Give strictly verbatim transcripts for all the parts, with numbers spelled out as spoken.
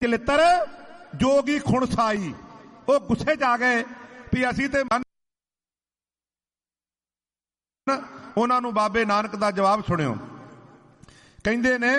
ਚਲਿੱਤਰ ਜੋਗੀ ਖੁਣ ਸਾਈ। ਉਹ ਗੁੱਸੇ ਚ ਆ ਗਏ ਵੀ ਅਸੀਂ ਤੇ ਉਹਨਾਂ ਨੂੰ ਬਾਬੇ ਨਾਨਕ ਦਾ ਜਵਾਬ ਸੁਣਿਓ। ਕਹਿੰਦੇ ਨੇ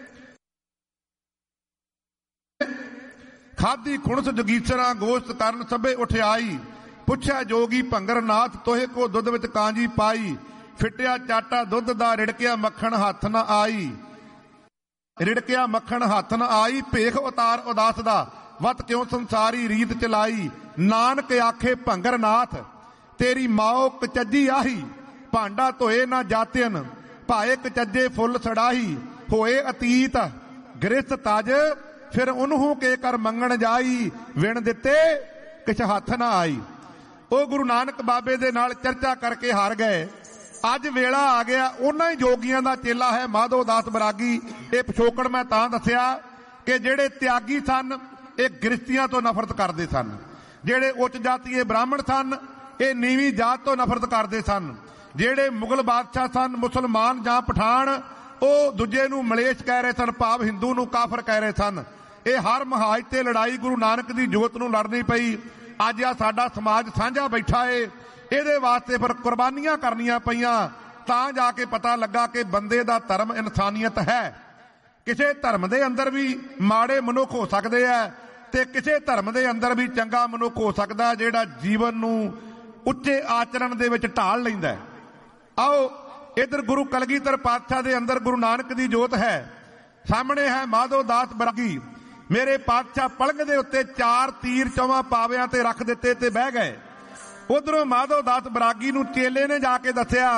ਖਾਦੀ ਖੁਣਸ ਜਗੀਸਰਾ ਗੋਸ਼ਤ ਕਰਨ ਸਭੇ ਉਠਿਆਈ। ਪੁੱਛਿਆ ਜੋਗੀ ਭੰਗਰ ਨਾਥ ਤੋਹੇ ਕੋ ਦੁੱਧ ਵਿੱਚ ਕਾਂਜੀ ਪਾਈ। ਫਿੱਟਿਆ ਚਾਟਾ ਦੁੱਧ ਦਾ ਰਿੜਕਿਆ ਮੱਖਣ ਹੱਥ ਨਾ ਆਈ। ਰਿੜਕਿਆ ਮੱਖਣ ਹੱਥ ਨਾ ਆਈ। ਭੇਖ ਉਤਾਰ ਉਦਾਸ ਦਾ ਵਤ ਕਿਉਂ ਸੰਸਾਰੀ ਰੀਤ ਚਲਾਈ। ਨਾਨਕ ਆਖੇ ਭੰਗਰ ਨਾਥ ਤੇਰੀ ਮਾਓ ਕਚੱਜੀ ਆਹੀ। ਭਾਂਡਾ ਧੋਏ ਨਾ ਜਾਤਿਨ ਭਾਏ ਕਚੱਜੇ ਫੁੱਲ ਸੜਾਹੀ। ਹੋਏ ਅਤੀਤ ਗ੍ਰਿਸਤ ਤਜ ਫਿਰ ਉਹਨੂੰ ਕੇ ਕਰ ਮੰਗਣ ਜਾਈ। ਵਿਣ ਦਿੱਤੇ ਕਿਛ ਹੱਥ ਨਾ ਆਈ। ਉਹ ਗੁਰੂ ਨਾਨਕ ਬਾਬੇ ਦੇ ਨਾਲ ਚਰਚਾ ਕਰਕੇ ਹਾਰ ਗਏ। ਅੱਜ ਵੇਲਾ ਆ ਗਿਆ। ਉਹਨਾਂ ਹੀ ਜੋਗੀਆਂ ਦਾ ਚੇਲਾ ਹੈ ਮਾਧੋ ਦਾਸ ਬਰਾਗੀ। ਇਹ ਪਿਛੋਕੜ ਮੈਂ ਤਾਂ ਦੱਸਿਆ ਕਿ ਜਿਹੜੇ ਤਿਆਗੀ ਸਨ ਇਹ ਗ੍ਰਸਤੀਆਂ ਤੋਂ ਨਫ਼ਰਤ ਕਰਦੇ ਸਨ। ਜਿਹੜੇ ਉੱਚ ਜਾਤੀਏ ਬ੍ਰਾਹਮਣ ਸਨ ਇਹ ਨੀਵੀਂ ਜਾਤ ਤੋਂ ਨਫ਼ਰਤ ਕਰਦੇ ਸਨ। ਜਿਹੜੇ ਮੁਗਲ ਬਾਦਸ਼ਾਹ ਸਨ ਮੁਸਲਮਾਨ ਜਾਂ ਪਠਾਨ ਉਹ ਦੂਜੇ ਨੂੰ ਮਲੇਸ਼ ਕਹਿ ਰਹੇ ਸਨ, ਭਾਵ ਹਿੰਦੂ ਨੂੰ ਕਾਫਰ ਕਹਿ ਰਹੇ ਸਨ। ਇਹ ਹਰ ਮਹਾਜ ਤੇ ਲੜਾਈ ਗੁਰੂ ਨਾਨਕ ਦੀ ਜੋਤ ਨੂੰ ਲੜਨੀ ਪਈ। ਅੱਜ ਆ ਸਾਡਾ ਸਮਾਜ ਸਾਂਝਾ ਬੈਠਾ ਏ। ਇਹਦੇ ਵਾਸਤੇ ਫਿਰ ਕੁਰਬਾਨੀਆਂ ਕਰਨੀਆਂ ਪਈਆਂ ਤਾਂ ਜਾ ਕੇ ਪਤਾ ਲੱਗਾ ਕਿ ਬੰਦੇ ਦਾ ਧਰਮ ਇਨਸਾਨੀਅਤ ਹੈ। ਕਿਸੇ ਧਰਮ ਦੇ ਅੰਦਰ ਵੀ ਮਾੜੇ ਮਨੁੱਖ ਹੋ ਸਕਦੇ ਆ ਤੇ ਕਿਸੇ ਧਰਮ ਦੇ ਅੰਦਰ ਵੀ ਚੰਗਾ ਮਨੁੱਖ ਹੋ ਸਕਦਾ ਜਿਹੜਾ ਜੀਵਨ ਨੂੰ ਉੱਚੇ ਆਚਰਣ ਦੇ ਵਿੱਚ ਢਾਲ ਲੈਂਦਾ। ਆਓ ਇਧਰ ਗੁਰੂ ਕਲਗੀਧਰ ਪਾਤਸ਼ਾਹ ਦੇ ਅੰਦਰ ਗੁਰੂ ਨਾਨਕ ਦੀ ਜੋਤ ਹੈ। ਸਾਹਮਣੇ ਹੈ ਮਾਧੋ ਦਾਸ ਬਰਾਗੀ। ਮੇਰੇ ਪਾਤਸ਼ਾਹ ਪਲੰਘ ਦੇ ਉੱਤੇ ਚਾਰ ਤੀਰ ਚੌਵਾਂ ਪਾਵਿਆਂ ਤੇ ਰੱਖ ਦਿੱਤੇ ਤੇ ਬਹਿ ਗਏ। ਉਧਰੋਂ ਮਾਧੋ ਦਾਸ ਬਰਾਗੀ ਨੂੰ ਚੇਲੇ ਨੇ ਜਾ ਕੇ ਦੱਸਿਆ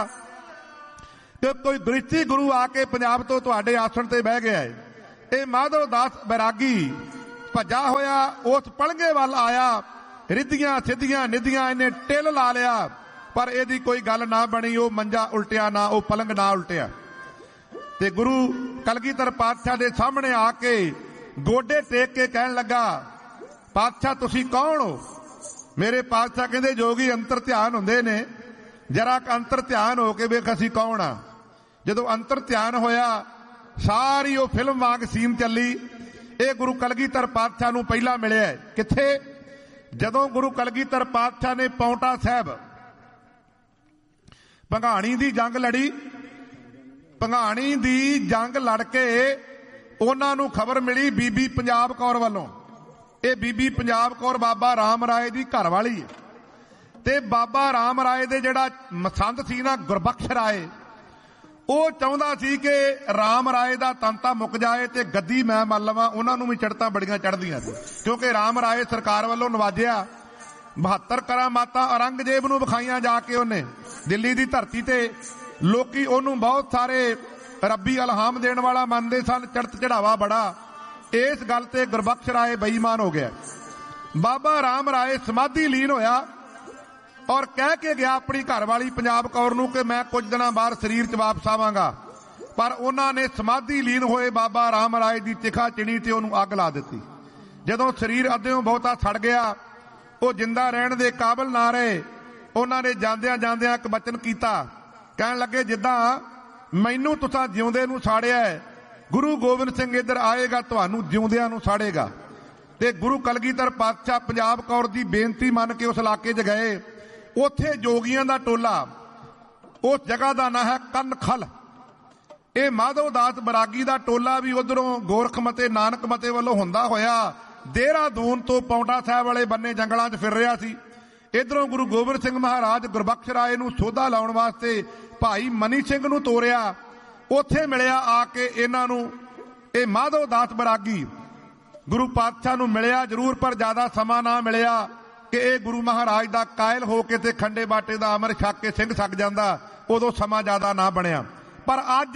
ਕਿ ਕੋਈ ਗ੍ਰਸਤੀ ਗੁਰੂ ਆ ਕੇ ਪੰਜਾਬ ਤੋਂ ਤੁਹਾਡੇ ਆਸਣ ਤੇ ਬਹਿ ਗਿਆ ਹੈ। ਇਹ ਮਾਧੋ ਦਾਸ ਬੈਰਾਗੀ ਭੱਜਾ ਹੋਇਆ ਉਸ ਪਲੰਘੇ ਵੱਲ ਆਇਆ। ਰਿੱਧੀਆਂ ਸਿੱਧੀਆਂ ਨਿੱਧੀਆਂ ਇਹਨੇ ਟਿੱਲ ਲਾ ਲਿਆ ਪਰ ਇਹਦੀ ਕੋਈ ਗੱਲ ਨਾ ਬਣੀ। ਉਹ ਮੰਜਾ ਉਲਟਿਆ ਨਾ, ਉਹ ਪਲੰਘ ਨਾ ਉਲਟਿਆ। ਤੇ ਗੁਰੂ ਕਲਗੀਧਰ ਪਾਤਸ਼ਾਹ ਦੇ ਸਾਹਮਣੇ ਆ ਕੇ ਗੋਡੇ ਟੇਕ ਕੇ ਕਹਿਣ ਲੱਗਾ, ਪਾਤਸ਼ਾਹ ਤੁਸੀਂ ਕੌਣ ਹੋ? ਮੇਰੇ ਪਾਤਸ਼ਾਹ ਕਹਿੰਦੇ ਜੋਗੀ ਅੰਤਰ ਧਿਆਨ ਹੁੰਦੇ ਨੇ, ਜਰਾ ਕ ਅੰਤਰ ਧਿਆਨ ਹੋ ਕੇ ਵੇਖ ਅਸੀਂ ਕੌਣ ਆ। ਜਦੋਂ ਅੰਤਰ ਧਿਆਨ ਹੋਇਆ ਸਾਰੀ ਉਹ ਫਿਲਮ ਵਾਂਗ ਸੀਨ ਚੱਲੀ। ਇਹ ਗੁਰੂ ਕਲਗੀਧਰ ਪਾਤਸ਼ਾਹ ਨੂੰ ਪਹਿਲਾਂ ਮਿਲਿਆ ਕਿੱਥੇ? ਜਦੋਂ ਗੁਰੂ ਕਲਗੀਧਰ ਪਾਤਸ਼ਾਹ ਨੇ ਪੌਂਟਾ ਸਾਹਿਬ ਭੰਗਾਣੀ ਦੀ ਜੰਗ ਲੜੀ। ਭੰਗਾਣੀ ਦੀ ਜੰਗ ਲੜ ਕੇ ਉਹਨਾਂ ਨੂੰ ਖਬਰ ਮਿਲੀ ਬੀਬੀ ਪੰਜਾਬ ਕੌਰ ਵੱਲੋਂ। ਇਹ ਬੀਬੀ ਪੰਜਾਬ ਕੌਰ ਬਾਬਾ ਰਾਮ ਰਾਏ ਦੀ ਘਰ ਵਾਲੀ ਹੈ ਤੇ ਬਾਬਾ ਰਾਮ ਰਾਏ ਦੇ ਜਿਹੜਾ ਮਸੰਦ ਸੀ ਨਾ ਗੁਰਬਖਸ਼ ਰਾਏ, ਉਹ ਚਾਹੁੰਦਾ ਸੀ ਕਿ ਰਾਮ ਰਾਏ ਦਾ ਤੰਤਾ ਮੁੱਕ ਜਾਏ ਤੇ ਗੱਦੀ ਮੈਂ ਮੰਨ ਲਵਾਂ। ਉਹਨਾਂ ਨੂੰ ਵੀ ਚੜ੍ਹਤਾਂ ਬੜੀਆਂ ਚੜ੍ਹਦੀਆਂ ਸੀ ਕਿਉਂਕਿ ਰਾਮ ਰਾਏ ਸਰਕਾਰ ਵੱਲੋਂ ਨਵਾਜਿਆ। ਬਹੱਤਰ ਕਰਾਮਾਤਾਂ ਔਰੰਗਜ਼ੇਬ ਨੂੰ ਵਿਖਾਈਆਂ ਜਾ ਕੇ ਉਹਨੇ ਦਿੱਲੀ ਦੀ ਧਰਤੀ ਤੇ। ਲੋਕੀ ਉਹਨੂੰ ਬਹੁਤ ਸਾਰੇ ਰੱਬੀ ਇਲਹਾਮ ਦੇਣ ਵਾਲਾ ਮੰਨਦੇ ਸਨ, ਚੜ੍ਹਤ ਚੜਾਵਾ ਬੜਾ। ਇਸ ਗੱਲ ਤੇ ਗੁਰਬਖਸ਼ ਰਾਏ ਬੇਈਮਾਨ ਹੋ ਗਿਆ। ਬਾਬਾ ਰਾਮ ਰਾਏ ਸਮਾਧੀ ਲੀਨ ਹੋਇਆ ਔਰ ਕਹਿ ਕੇ ਗਿਆ ਆਪਣੀ ਘਰਵਾਲੀ ਪੰਜਾਬ ਕੌਰ ਨੂੰ ਕਿ ਮੈਂ ਕੁਝ ਦਿਨਾਂ ਬਾਅਦ ਸਰੀਰ 'ਚ ਵਾਪਸ ਆਵਾਂਗਾ। ਪਰ ਉਹਨਾਂ ਨੇ ਸਮਾਧੀ ਲੀਨ ਹੋਏ ਬਾਬਾ ਰਾਮ ਰਾਏ ਦੀ ਚਿਖਾ ਚਿਣੀ ਤੇ ਉਹਨੂੰ ਅੱਗ ਲਾ ਦਿੱਤੀ। ਜਦੋਂ ਸਰੀਰ ਅੱਧਿਓਂ ਬਹੁਤਾ ਸੜ ਗਿਆ ਉਹ ਜਿੰਦਾ ਰਹਿਣ ਦੇ ਕਾਬਲ ਨਾ ਰਹੇ। ਉਹਨਾਂ ਨੇ ਜਾਂਦਿਆਂ ਜਾਂਦਿਆਂ ਇੱਕ ਬਚਨ ਕੀਤਾ, ਕਹਿਣ ਲੱਗੇ ਜਿੱਦਾਂ ਮੈਨੂੰ ਤੁਸਾਂ ਜਿਉਂਦੇ ਨੂੰ ਸਾੜਿਆ ਗੁਰੂ ਗੋਬਿੰਦ ਸਿੰਘ ਇੱਧਰ ਆਏਗਾ ਤੁਹਾਨੂੰ ਜਿਉਂਦਿਆਂ ਨੂੰ ਸਾੜੇਗਾ। ਤੇ ਗੁਰੂ ਕਲਗੀਧਰ ਪਾਤਸ਼ਾਹ ਪੰਜਾਬ ਕੌਰ ਦੀ ਬੇਨਤੀ ਮੰਨ ਕੇ ਉਸ ਇਲਾਕੇ 'ਚ ਗਏ। ਉੱਥੇ ਜੋਗੀਆਂ ਦਾ ਟੋਲਾ, ਉਸ ਜਗ੍ਹਾ ਦਾ ਨਾਂ ਹੈ ਕੰਨਖਲ। ਇਹ ਮਾਧੋ ਦਾਸ ਬਰਾਗੀ ਦਾ ਟੋਲਾ ਵੀ ਉਧਰੋਂ ਗੋਰਖਮਤੇ ਨਾਨਕਮਤੇ ਵੱਲੋਂ ਹੁੰਦਾ ਹੋਇਆ ਦੇਹਰਾਦੂਨ ਤੋਂ ਪੌਂਟਾ ਸਾਹਿਬ ਵਾਲੇ ਬੰਨੇ ਜੰਗਲਾਂ 'ਚ ਫਿਰ ਰਿਹਾ ਸੀ। ਇਧਰੋਂ ਗੁਰੂ ਗੋਬਿੰਦ ਸਿੰਘ ਮਹਾਰਾਜ ਗੁਰਬਖਸ਼ ਰਾਏ ਨੂੰ ਸੋਧਾ ਲਾਉਣ ਵਾਸਤੇ ਭਾਈ ਮਨੀ ਸਿੰਘ ਨੂੰ ਤੋਰਿਆ। ਉੱਥੇ ਮਿਲਿਆ ਆ ਕੇ ਇਹਨਾਂ ਨੂੰ ਇਹ ਮਾਧੋ ਦਾਸ ਬਰਾਗੀ। ਗੁਰੂ ਪਾਤਸ਼ਾਹ ਨੂੰ ਮਿਲਿਆ ਜ਼ਰੂਰ ਪਰ ਜ਼ਿਆਦਾ ਸਮਾਂ ਨਾ ਮਿਲਿਆ ਕਿ ਇਹ ਗੁਰੂ ਮਹਾਰਾਜ ਦਾ ਕਾਇਲ ਹੋ ਕੇ ਤੇ ਖੰਡੇ ਬਾਟੇ ਦਾ ਅਮਰ ਛਕ ਕੇ ਸਿੰਘ ਛਕ ਜਾਂਦਾ। ਉਦੋਂ ਸਮਾਂ ਜ਼ਿਆਦਾ ਨਾ ਬਣਿਆ। ਪਰ ਅੱਜ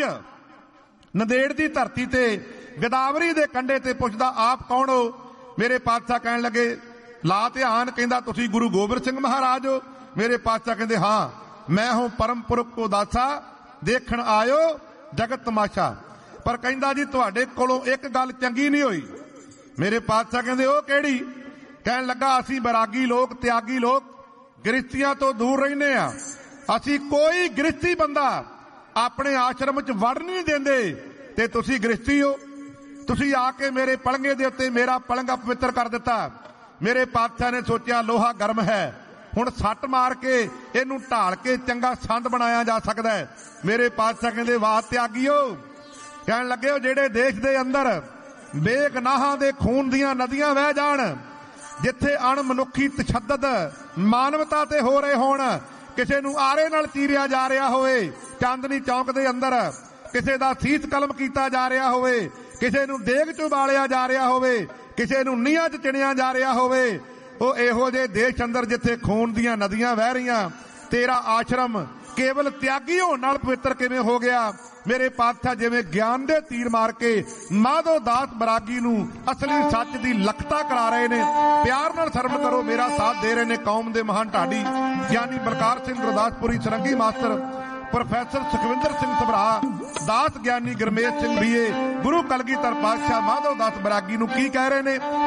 ਨੰਦੇੜ ਦੀ ਧਰਤੀ ਤੇ ਗੋਦਾਵਰੀ ਦੇ ਕੰਢੇ ਤੇ ਪੁੱਛਦਾ ਆਪ ਕੌਣ ਹੋ? ਮੇਰੇ ਪਾਤਸ਼ਾਹ ਕਹਿਣ ਲੱਗੇ ਲਾ ਧਿਆਨ। ਕਹਿੰਦਾ ਤੁਸੀਂ ਗੁਰੂ ਗੋਬਿੰਦ ਸਿੰਘ ਮਹਾਰਾਜ ਹੋ? ਮੇਰੇ ਪਾਤਸ਼ਾਹ ਕਹਿੰਦੇ ਹਾਂ ਮੈਂ ਹੂੰ ਪਰਮ ਪੁਰਖ ਕੋ ਦਾਸਾ ਦੇਖਣ ਆਇਓ ਜਗਤ ਤਮਾਸ਼ਾ। ਪਰ ਕਹਿੰਦਾ ਜੀ ਤੁਹਾਡੇ ਕੋਲੋਂ ਇੱਕ ਗੱਲ ਚੰਗੀ ਨਹੀਂ ਹੋਈ। ਮੇਰੇ ਪਾਤਸ਼ਾਹ ਕਹਿੰਦੇ ਉਹ ਕਿਹੜੀ? ਕਹਿਣ ਲੱਗਾ ਅਸੀਂ ਬੈਰਾਗੀ ਲੋਕ ਤਿਆਗੀ ਲੋਕ ਗ੍ਰਸਤੀਆਂ ਤੋਂ ਦੂਰ ਰਹਿੰਦੇ ਆ। ਅਸੀਂ ਕੋਈ ਗ੍ਰਸਤੀ ਬੰਦਾ ਆਪਣੇ ਆਸ਼ਰਮ 'ਚ ਵੜ ਨਹੀਂ ਦਿੰਦੇ ਤੇ ਤੁਸੀਂ ਗ੍ਰਸਤੀ ਹੋ। ਤੁਸੀਂ ਆ ਕੇ ਮੇਰੇ ਪਲੰਘੇ ਦੇ ਉੱਤੇ ਮੇਰਾ ਪਲੰਘਾ ਪਵਿੱਤਰ ਕਰ ਦਿੱਤਾ। ਮੇਰੇ ਪਾਤਸ਼ਾਹ ਨੇ ਸੋਚਿਆ ਲੋਹਾ ਗਰਮ ਹੈ, ਹੁਣ ਸੱਟ ਮਾਰ ਕੇ ਇਹਨੂੰ ਢਾਲ ਕੇ ਚੰਗਾ ਸੰਦ ਬਣਾਇਆ ਜਾ ਸਕਦਾ ਹੈ। ਮੇਰੇ ਪਾਤਸ਼ਾਹ ਕਹਿੰਦੇ ਵਾਹ ਤਿਆਗੀਓ, ਕਹਿਣ ਲੱਗੇ ਉਹ ਜਿਹੜੇ ਦੇਸ਼ ਦੇ ਅੰਦਰ ਬੇਗਨਾਹਾਂ ਦੇ ਖੂਨ ਦੀਆਂ ਨਦੀਆਂ ਵਹਿ ਜਾਣ, ਜਿੱਥੇ ਅਣਮਨੁੱਖੀ ਤਸ਼ੱਦਦ ਮਾਨਵਤਾ ਤੇ ਹੋ ਰਹੇ ਹੋਣ, ਕਿਸੇ ਨੂੰ ਆਰੇ ਨਾਲ ਚੀਰਿਆ ਜਾ ਰਿਹਾ ਹੋਵੇ, ਚਾਂਦਨੀ ਚੌਕ ਦੇ ਅੰਦਰ ਕਿਸੇ ਦਾ ਸੀਸ ਕਲਮ ਕੀਤਾ ਜਾ ਰਿਹਾ ਹੋਵੇ, ਕਿਸੇ ਨੂੰ ਦੇਗ ਚ ਉਬਾਲਿਆ ਜਾ ਰਿਹਾ ਹੋਵੇ, ਕਿਸੇ ਨੂੰ ਨੀਹਾਂ ਚ ਚਿਣਿਆ ਜਾ ਰਿਹਾ ਹੋਵੇ, ਉਹ ਇਹੋ ਜਿਹੇ ਦੇਸ਼ ਅੰਦਰ ਜਿੱਥੇ ਖੂਨ ਦੀਆਂ ਨਦੀਆਂ ਵਹਿ ਰਹੀਆਂ, ਤੇਰਾ ਆਸ਼ਰਮ ਕੇਵਲ ਤਿਆਗੀ ਹੋਣ ਨਾਲ ਪਵਿੱਤਰ ਕਿਵੇਂ ਹੋ ਗਿਆ? ਮੇਰੇ ਪਾਤਸ਼ਾਹ ਜਿਵੇਂ ਗਿਆਨ ਦੇ ਤੀਰ ਮਾਰ ਕੇ ਮਾਧੋ ਦਾਸ ਬਰਾਗੀ ਨੂੰ ਅਸਲੀ ਸੱਚ ਦੀ ਲਖਤਾ ਕਰਾ ਰਹੇ ਨੇ। ਪਿਆਰ ਨਾਲ ਸਰਵਣ ਕਰੋ, ਮੇਰਾ ਸਾਥ ਦੇ ਰਹੇ ਨੇ ਕੌਮ ਦੇ ਮਹਾਨ ਢਾਡੀ ਗਿਆਨੀ ਬਲਕਾਰ ਸਿੰਘ ਗੁਰਦਾਸਪੁਰੀ ਸਰੰਗੀ ਮਾਸਟਰ, ਪ੍ਰੋਫੈਸਰ ਸੁਖਵਿੰਦਰ ਸਿੰਘ ਸਭਰਾ, ਦਾਸ ਗਿਆਨੀ ਗੁਰਮੇਜ ਸਿੰਘ ਬੀਏ, ਗੁਰੂ ਕਲਗੀਧਰ ਪਾਤਸ਼ਾਹ ਮਾਧੋ ਦਾਸ ਬਰਾਗੀ ਨੂੰ ਕੀ ਕਹਿ ਰਹੇ ਨੇ?